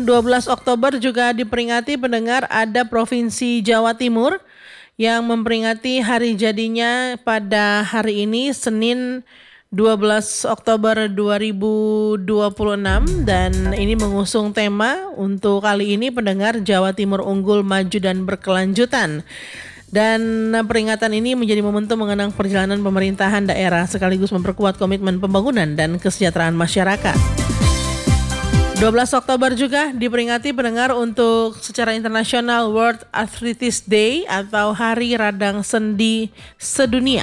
12 Oktober juga diperingati pendengar ada Provinsi Jawa Timur yang memperingati hari jadinya pada hari ini Senin 12 Oktober 2026 dan ini mengusung tema untuk kali ini pendengar Jawa Timur unggul, maju dan berkelanjutan. Dan peringatan ini menjadi momentum mengenang perjalanan pemerintahan daerah sekaligus memperkuat komitmen pembangunan dan kesejahteraan masyarakat. 12 Oktober juga diperingati pendengar untuk secara internasional World Arthritis Day atau Hari Radang Sendi Sedunia.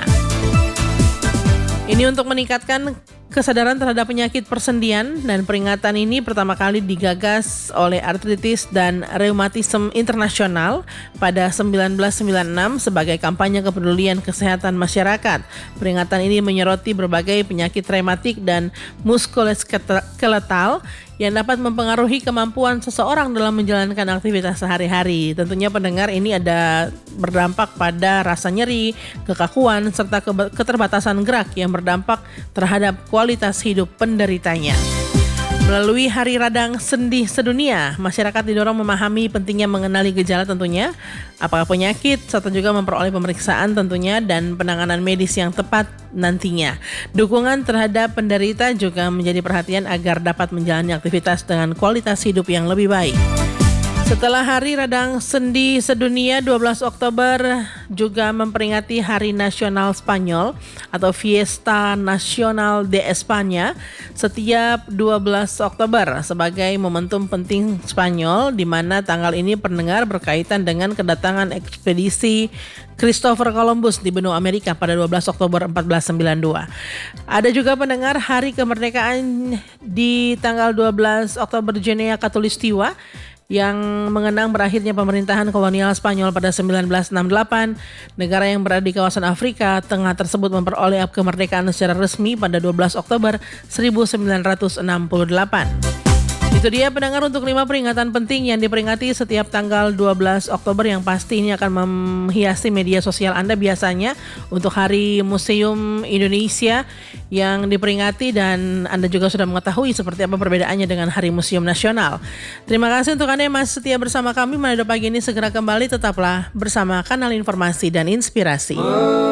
Ini untuk meningkatkan kesadaran terhadap penyakit persendian dan peringatan ini pertama kali digagas oleh Artritis dan Reumatisme Internasional pada 1996 sebagai kampanye kepedulian kesehatan masyarakat. Peringatan ini menyoroti berbagai penyakit reumatik dan muskuloskeletal yang dapat mempengaruhi kemampuan seseorang dalam menjalankan aktivitas sehari-hari. Tentunya pendengar ini ada berdampak pada rasa nyeri, kekakuan, serta keterbatasan gerak yang berdampak terhadap kualitas hidup penderitanya. Melalui Hari Radang Sendi Sedunia, masyarakat didorong memahami pentingnya mengenali gejala tentunya, apakah penyakit, serta juga memperoleh pemeriksaan tentunya dan penanganan medis yang tepat nantinya. Dukungan terhadap penderita juga menjadi perhatian agar dapat menjalani aktivitas dengan kualitas hidup yang lebih baik. Setelah Hari Radang Sendi Sedunia, 12 Oktober juga memperingati Hari Nasional Spanyol atau Fiesta Nacional de España setiap 12 Oktober sebagai momentum penting Spanyol di mana tanggal ini pendengar berkaitan dengan kedatangan ekspedisi Christopher Columbus di benua Amerika pada 12 Oktober 1492. Ada juga pendengar Hari Kemerdekaan di tanggal 12 Oktober Guinea Khatulistiwa yang mengenang berakhirnya pemerintahan kolonial Spanyol pada 1968. Negara yang berada di kawasan Afrika Tengah tersebut memperoleh kemerdekaan secara resmi pada 12 Oktober 1968. Itu dia pendengar untuk 5 peringatan penting yang diperingati setiap tanggal 12 Oktober yang pasti ini akan menghiasi media sosial Anda biasanya untuk Hari Museum Indonesia yang diperingati dan Anda juga sudah mengetahui seperti apa perbedaannya dengan Hari Museum Nasional. Terima kasih untuk Anda yang masih setia bersama kami. Manado Pagi ini segera kembali, tetaplah bersama Kanal Informasi dan Inspirasi.